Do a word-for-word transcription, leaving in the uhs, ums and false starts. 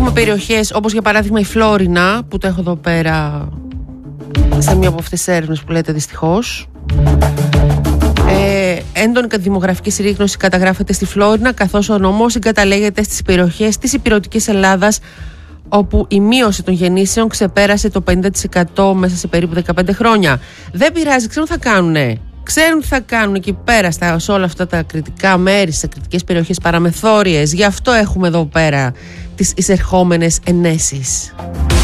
Έχουμε περιοχές όπως για παράδειγμα η Φλόρινα, που το έχω εδώ πέρα σε μία από αυτές τις έρευνες που λέτε δυστυχώς. Ε, έντονη δημογραφική συρρίκνωση καταγράφεται στη Φλόρινα, καθώς ο νομός συγκαταλέγεται στις περιοχές της Ηπειρωτικής Ελλάδας, όπου η μείωση των γεννήσεων ξεπέρασε το πενήντα τοις εκατό μέσα σε περίπου δεκαπέντε χρόνια. Δεν πειράζει, ξέρουν τι θα κάνουνε. Ξέρουν τι θα κάνουν εκεί πέρα, στα, σε όλα αυτά τα κριτικά μέρη, σε κριτικές περιοχές παραμεθόριες. Γι' αυτό έχουμε εδώ πέρα τις εισερχόμενες ενέσεις.